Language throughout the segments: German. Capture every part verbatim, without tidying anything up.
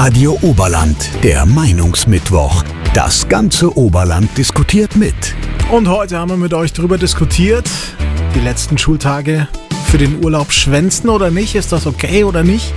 Radio Oberland, der Meinungsmittwoch. Das ganze Oberland diskutiert mit. Und heute haben wir mit euch darüber diskutiert, die letzten Schultage für den Urlaub schwänzen oder nicht, ist das okay oder nicht?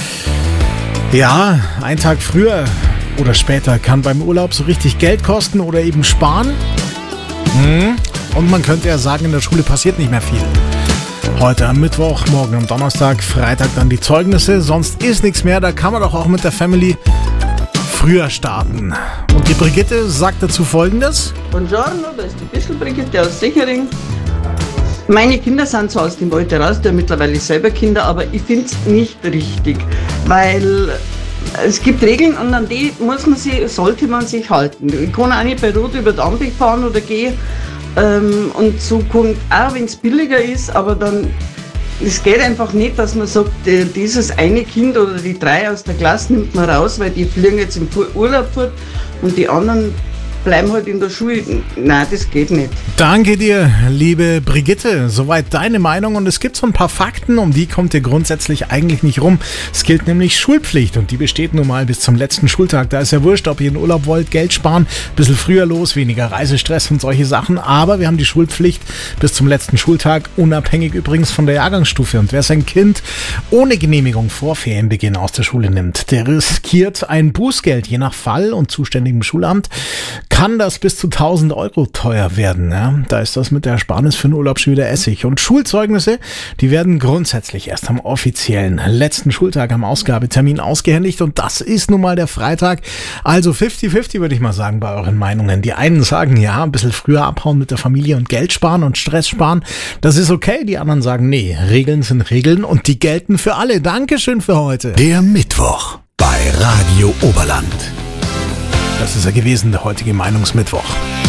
Ja, ein Tag früher oder später kann beim Urlaub so richtig Geld kosten oder eben sparen. Hm. Und man könnte ja sagen, in der Schule passiert nicht mehr viel. Heute am Mittwoch, morgen am Donnerstag, Freitag dann die Zeugnisse. Sonst ist nichts mehr, da kann man doch auch mit der Family früher starten. Und die Brigitte sagt dazu Folgendes. Buongiorno, da ist die Bissl Brigitte aus Sichering. Meine Kinder sind zwar aus dem Wald raus, die haben mittlerweile selber Kinder, aber ich finde es nicht richtig, weil es gibt Regeln und an die muss man sich, sollte man sich halten. Ich kann auch nicht bei Rot über die Ampel fahren oder gehen. Ähm, und so kommt, auch wenn es billiger ist, aber dann, es geht einfach nicht, dass man sagt, dieses eine Kind oder die drei aus der Klasse nimmt man raus, weil die fliegen jetzt im Urlaub fort und die anderen bleiben halt in der Schule. Nein, das geht nicht. Danke dir, liebe Brigitte. Soweit deine Meinung. Und es gibt so ein paar Fakten, um die kommt ihr grundsätzlich eigentlich nicht rum. Es gilt nämlich Schulpflicht und die besteht nun mal bis zum letzten Schultag. Da ist ja wurscht, ob ihr in Urlaub wollt, Geld sparen, ein bisschen früher los, weniger Reisestress und solche Sachen. Aber wir haben die Schulpflicht bis zum letzten Schultag, unabhängig übrigens von der Jahrgangsstufe. Und wer sein Kind ohne Genehmigung vor Ferienbeginn aus der Schule nimmt, der riskiert ein Bußgeld, je nach Fall und zuständigem Schulamt. Kann das bis zu tausend Euro teuer werden. Ja? Da ist das mit der Ersparnis für den Urlaub schon wieder Essig. Und Schulzeugnisse, die werden grundsätzlich erst am offiziellen letzten Schultag am Ausgabetermin ausgehändigt. Und das ist nun mal der Freitag. Also fünfzig fünfzig würde ich mal sagen bei euren Meinungen. Die einen sagen, ja, ein bisschen früher abhauen mit der Familie und Geld sparen und Stress sparen. Das ist okay. Die anderen sagen, nee, Regeln sind Regeln und die gelten für alle. Dankeschön für heute. Der Mittwoch bei Radio Oberland. Das ist er gewesen, der heutige Meinungsmittwoch.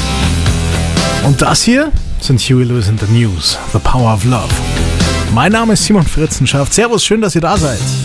Und das hier sind Huey Lewis and the News, The Power of Love. Mein Name ist Simon Fritzenschaft. Servus, schön, dass ihr da seid.